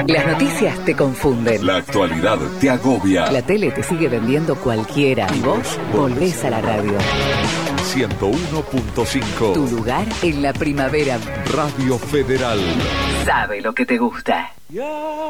Las noticias te confunden. La actualidad te agobia. La tele te sigue vendiendo cualquiera. Y vos volvés a la radio. 101.5. Tu lugar en la primavera. Radio Federal. Sabe lo que te gusta.